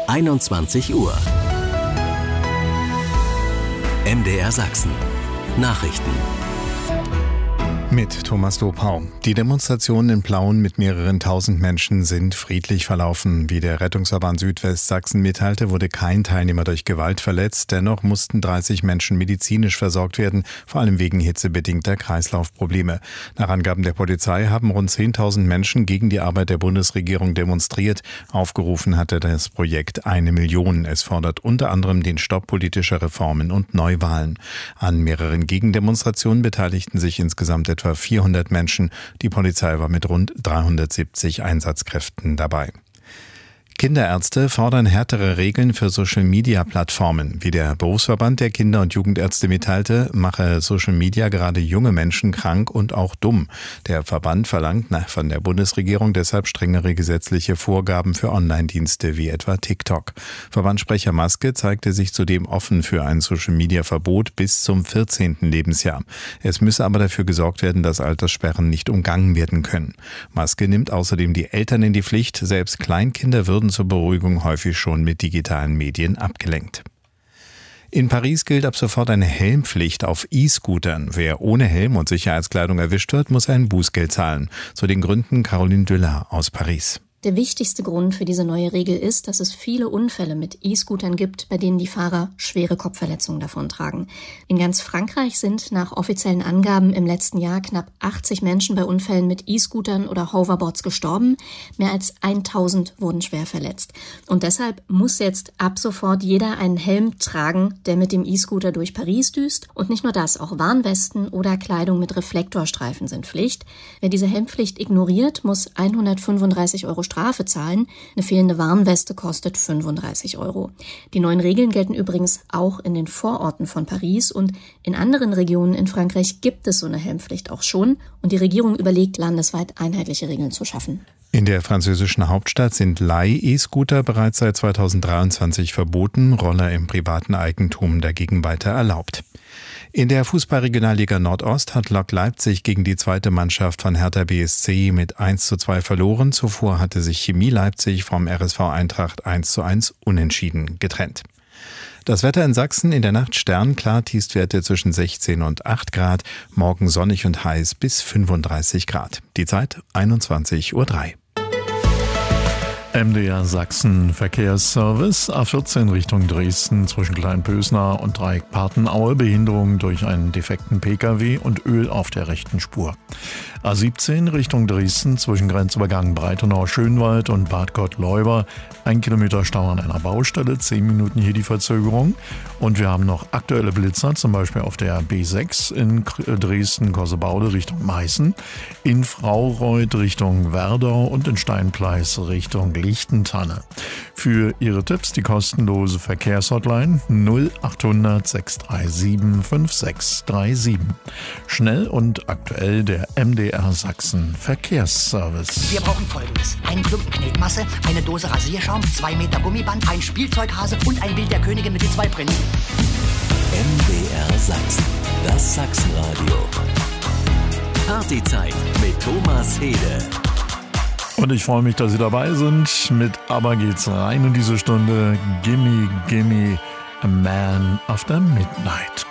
21 Uhr. MDR Sachsen. Nachrichten. Mit Thomas Lopau. Die Demonstrationen in Plauen mit mehreren tausend Menschen sind friedlich verlaufen. Wie der Rettungsverband Südwestsachsen mitteilte, wurde kein Teilnehmer durch Gewalt verletzt. Dennoch mussten 30 Menschen medizinisch versorgt werden, vor allem wegen hitzebedingter Kreislaufprobleme. Nach Angaben der Polizei haben rund 10.000 Menschen gegen die Arbeit der Bundesregierung demonstriert. Aufgerufen hatte das Projekt 1 Million. Es fordert unter anderem den Stopp politischer Reformen und Neuwahlen. An mehreren Gegendemonstrationen beteiligten sich insgesamt etwa 400 Menschen. Die Polizei war mit rund 370 Einsatzkräften dabei. Kinderärzte fordern härtere Regeln für Social-Media-Plattformen. Wie der Berufsverband der Kinder- und Jugendärzte mitteilte, mache Social Media gerade junge Menschen krank und auch dumm. Der Verband verlangt von der Bundesregierung deshalb strengere gesetzliche Vorgaben für Online-Dienste wie etwa TikTok. Verbandssprecher Maske zeigte sich zudem offen für ein Social-Media-Verbot bis zum 14. Lebensjahr. Es müsse aber dafür gesorgt werden, dass Alterssperren nicht umgangen werden können. Maske nimmt außerdem die Eltern in die Pflicht. Selbst Kleinkinder würden zur Beruhigung häufig schon mit digitalen Medien abgelenkt. In Paris gilt ab sofort eine Helmpflicht auf E-Scootern. Wer ohne Helm und Sicherheitskleidung erwischt wird, muss ein Bußgeld zahlen. Zu den Gründen Caroline Düller aus Paris. Der wichtigste Grund für diese neue Regel ist, dass es viele Unfälle mit E-Scootern gibt, bei denen die Fahrer schwere Kopfverletzungen davontragen. In ganz Frankreich sind nach offiziellen Angaben im letzten Jahr knapp 80 Menschen bei Unfällen mit E-Scootern oder Hoverboards gestorben. Mehr als 1000 wurden schwer verletzt. Und deshalb muss jetzt ab sofort jeder einen Helm tragen, der mit dem E-Scooter durch Paris düst. Und nicht nur das, auch Warnwesten oder Kleidung mit Reflektorstreifen sind Pflicht. Wer diese Helmpflicht ignoriert, muss 135 € Strafe zahlen. Eine fehlende Warnweste kostet 35 €. Die neuen Regeln gelten übrigens auch in den Vororten von Paris und in anderen Regionen in Frankreich gibt es so eine Helmpflicht auch schon und die Regierung überlegt, landesweit einheitliche Regeln zu schaffen. In der französischen Hauptstadt sind Leih-E-Scooter bereits seit 2023 verboten, Roller im privaten Eigentum dagegen weiter erlaubt. In der Fußball-Regionalliga Nordost hat Lok Leipzig gegen die zweite Mannschaft von Hertha BSC mit 1:2 verloren. Zuvor hatte sich Chemie Leipzig vom RSV Eintracht 1:1 unentschieden getrennt. Das Wetter in Sachsen in der Nacht sternklar, Tiefstwerte zwischen 16 und 8 Grad, morgen sonnig und heiß bis 35 Grad. Die Zeit 21:03 Uhr. MDR Sachsen Verkehrsservice, A14 Richtung Dresden zwischen Kleinpösnar und Dreieck-Partenaue, Behinderung durch einen defekten Pkw und Öl auf der rechten Spur. A17 Richtung Dresden zwischen Grenzübergang Breitenau-Schönwald und Bad Gottleuber, 1 Kilometer Stau an einer Baustelle, 10 Minuten hier die Verzögerung. Und wir haben noch aktuelle Blitzer, zum Beispiel auf der B6 in Dresden-Kossebaude Richtung Meißen, in Fraureuth Richtung Werdau und in Steinpleis Richtung Lichtentanne. Für Ihre Tipps die kostenlose Verkehrshotline 0800 637 5637. Schnell und aktuell der MDR Sachsen Verkehrsservice. Wir brauchen Folgendes: einen Klumpen Knetmasse, eine Dose Rasierschaum, 2 Meter Gummiband, ein Spielzeughase und ein Bild der Königin mit den 2 Prinzen. MDR Sachsen, das Sachsenradio. Partyzeit mit Thomas Hede. Und ich freue mich, dass Sie dabei sind. Mit ABBA geht's rein in diese Stunde. Gimme, gimme a man after midnight.